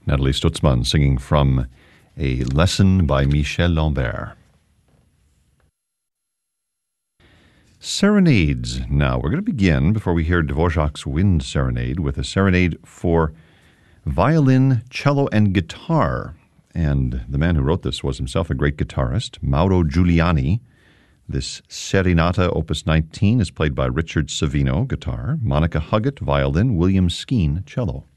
Nathalie Stutzmann singing from A Lesson by Michel Lambert. Serenades. Now, we're going to begin, before we hear Dvorak's Wind Serenade, with a serenade for violin, cello, and guitar. And the man who wrote this was himself a great guitarist, Mauro Giuliani. This Serenata, Opus 19, is played by Richard Savino, guitar, Monica Huggett, violin, William Skeen, cello.